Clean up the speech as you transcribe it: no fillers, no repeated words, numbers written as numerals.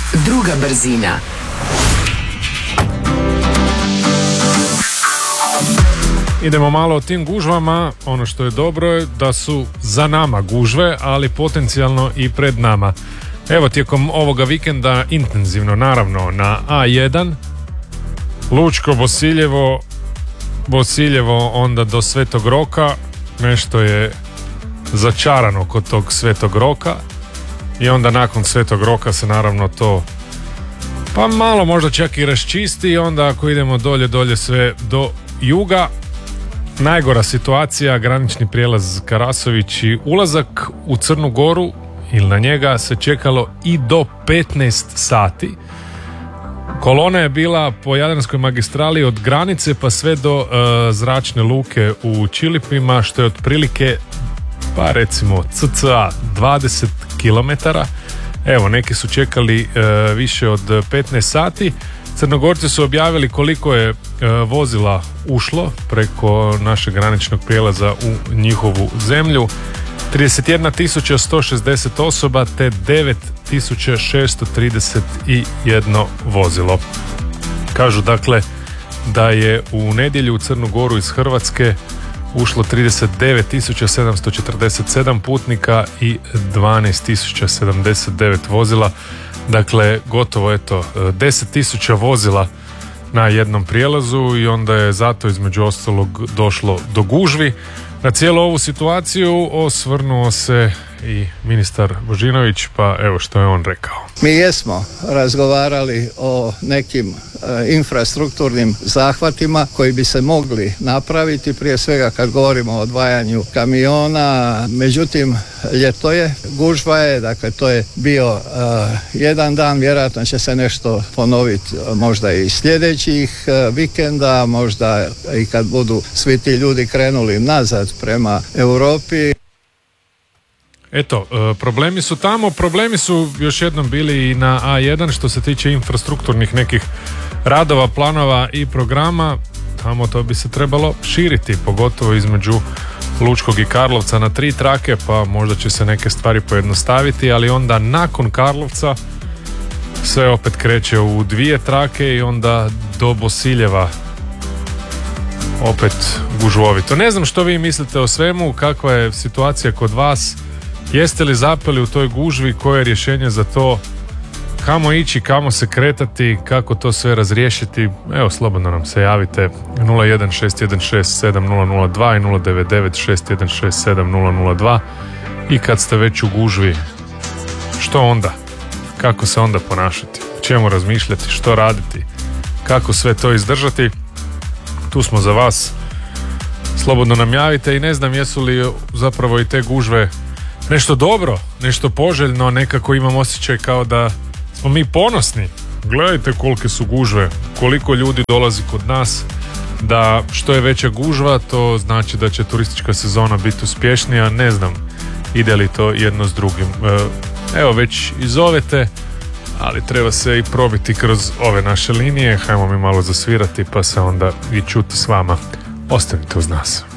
Druga brzina. Idemo malo o tim gužvama. Ono što je dobro je da su za nama gužve, ali potencijalno i pred nama. Evo, tijekom ovoga vikenda intenzivno, naravno, na A1 Lučko Bosiljevo onda do Svetog Roka. Nešto je začarano kod tog Svetog Roka i onda nakon Svetog Roka se naravno to pa malo možda čak i raščisti i onda ako idemo dolje sve do juga, najgora situacija, granični prijelaz Karasović i ulazak u Crnu Goru ili na njega se čekalo i do 15 sati. Kolona je bila po Jadranskoj magistrali od granice pa sve do zračne luke u Čilipima, što je otprilike pa recimo cca 20 km. Evo, neki su čekali više od 15 sati. Crnogorci su objavili koliko je vozila ušlo preko našeg graničnog prijelaza u njihovu zemlju. 31.160 osoba te 9.631 vozilo. Kažu dakle da je u nedjelju u Crnu Goru iz Hrvatske ušlo 39.747 putnika i 12.079 vozila. Dakle, gotovo 10.000 vozila na jednom prijelazu i onda je zato između ostalog došlo do gužvi. Na cijelu ovu situaciju osvrnuo se i ministar Božinović, pa evo što je on rekao. Mi jesmo razgovarali o nekim infrastrukturnim zahvatima koji bi se mogli napraviti, prije svega kad govorimo o odvajanju kamiona, međutim ljeto je, gužva je, dakle to je bio jedan dan, vjerojatno će se nešto ponoviti možda i sljedećih vikenda, možda i kad budu svi ti ljudi krenuli nazad prema Europi. Eto, problemi su tamo, problemi su još jednom bili i na A1 što se tiče infrastrukturnih nekih radova, planova i programa. Tamo to bi se trebalo širiti, pogotovo između Lučkog i Karlovca na 3 trake, pa možda će se neke stvari pojednostaviti, ali onda nakon Karlovca sve opet kreće u 2 trake i onda do Bosiljeva opet gužvovito. Ne znam što vi mislite o svemu, kakva je situacija kod vas. Jeste li zapeli u toj gužvi, koje je rješenje za to, kamo ići, kamo se kretati, kako to sve razriješiti? Evo, slobodno nam se javite 016167002 i 09961670002 i kad ste već u gužvi, što onda? Kako se onda ponašati? O čemu razmišljati? Što raditi? Kako sve to izdržati? Tu smo za vas, slobodno nam javite i ne znam jesu li zapravo i te gužve nešto dobro, nešto poželjno, nekako imam osjećaj kao da smo mi ponosni. Gledajte kolike su gužve, koliko ljudi dolazi kod nas, da što je veća gužva, to znači da će turistička sezona biti uspješnija. Ne znam, ide li to jedno s drugim. Evo, već i zovete, ali treba se i probiti kroz ove naše linije. Hajmo mi malo zasvirati pa se onda i čuti s vama. Ostanite uz nas.